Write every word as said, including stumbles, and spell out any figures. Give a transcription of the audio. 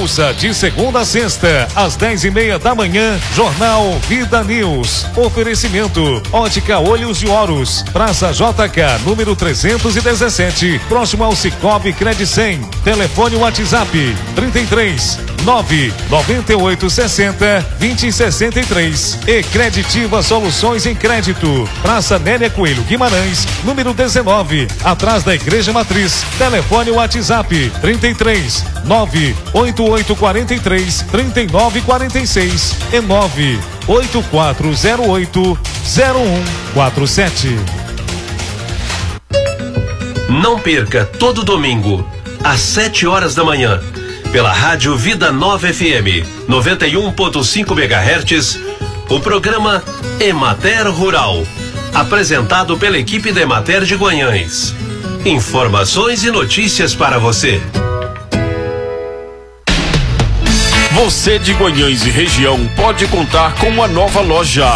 Ouça de segunda a sexta, às dez e meia da manhã, Jornal Vida News. Oferecimento: Ótica Olhos de Horus, Praça J K, número trezentos e dezessete, próximo ao Cicobi Credicem. Telefone WhatsApp: trinta e três, nove nove oito sessenta, vinte sessenta e três. E Creditiva Soluções em Crédito, Praça Nélia Coelho Guimarães, número dezenove, atrás da Igreja Matriz. Telefone WhatsApp: trinta e três, nove oito oito quatro três, três nove quatro seis e nove oito quatro zero oito zero um quatro sete. Não perca todo domingo, às sete horas da manhã, pela Rádio Vida Nova F M, noventa e um ponto cinco megahertz, o programa Emater Rural, apresentado pela equipe da Emater de Guanhães. Informações e notícias para você. Você de Guanhães e região pode contar com uma nova loja